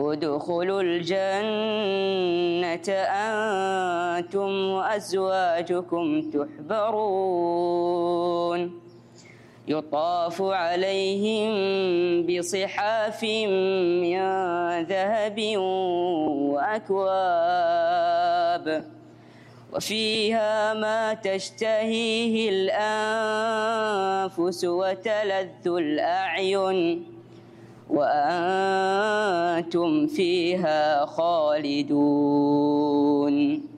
ادخلوا الجنة أنتم وأزواجكم تحبرون يطاف عليهم بصحاف من ذهب وأكواب وفيها ما تشتهيه الأنفس وتلذ الأعين وأنتم فيها خالدون